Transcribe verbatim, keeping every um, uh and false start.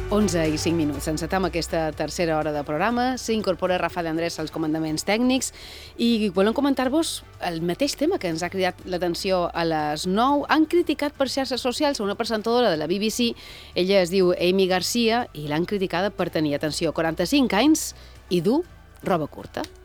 onze i cinc minuts. Encetem aquesta tercera hora de programa. S'incorpora Rafa d'Andrés als comandaments tècnics i volem comentar-vos el mateix tema que ens ha cridat l'atenció a les nou. Han criticat per xarxes socials una presentadora de la B B C. Ella es diu Amy Garcia i l'han criticada per tenir, atenció, quaranta-cinc anys i dur roba curta.